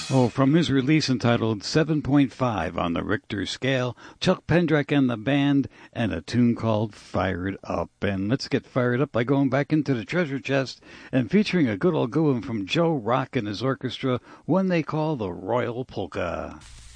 Oh, from his release entitled 7.5 on the Richter scale, Chuck Pendrek and the band, and a tune called Fired Up. And let's get fired up by going back into the treasure chest and featuring a good old good one from Joe Rock and his orchestra, one they call the Royal Polka.